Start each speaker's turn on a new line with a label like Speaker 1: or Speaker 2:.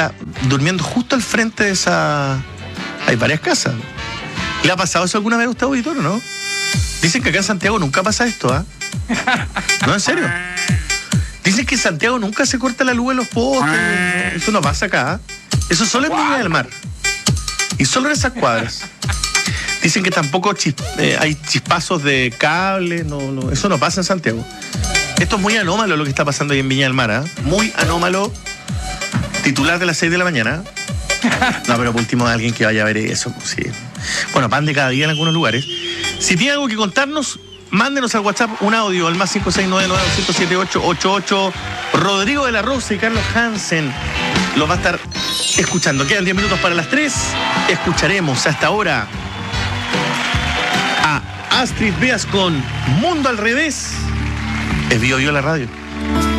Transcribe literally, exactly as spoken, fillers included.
Speaker 1: está durmiendo justo al frente de esa... Hay varias casas. ¿Le ha pasado eso alguna vez a usted, auditor, o no? Dicen que acá en Santiago nunca pasa esto, ¿ah? ¿eh? No, en serio. Dicen que en Santiago nunca se corta la luz en los postes. Eso no pasa acá. ¿eh? Eso solo en Viña del Mar. Y solo en esas cuadras. Dicen que tampoco chis, eh, hay chispazos de cable. No, no, eso no pasa en Santiago. Esto es muy anómalo lo que está pasando ahí en Viña del Mar. ¿eh? Muy anómalo. Titular de las seis de la mañana. No, pero por último alguien que vaya a ver eso. Pues, sí. Bueno, pan de cada día en algunos lugares. Si tiene algo que contarnos, mándenos al WhatsApp un audio al más cinco seis nueve nueve uno cero siete ocho ocho ocho. Rodrigo de la Rosa y Carlos Hansen los va a estar escuchando. Quedan diez minutos para las tres. Escucharemos hasta ahora a Astrid Beas con Mundo al Revés. Es Bio Bio la radio.